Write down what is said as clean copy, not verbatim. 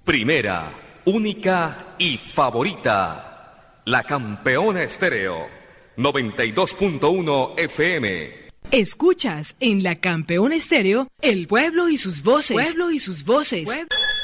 Primera, única y favorita. La Campeona Estéreo. 92.1 FM. Escuchas en La Campeona Estéreo, El Pueblo y sus voces.